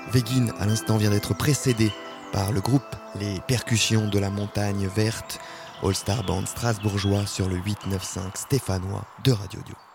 Végin, à l'instant, vient d'être précédé par le groupe Les Percussions de la Montagne Verte, All Star Band strasbourgeois sur le 895 stéphanois de Radio Dio.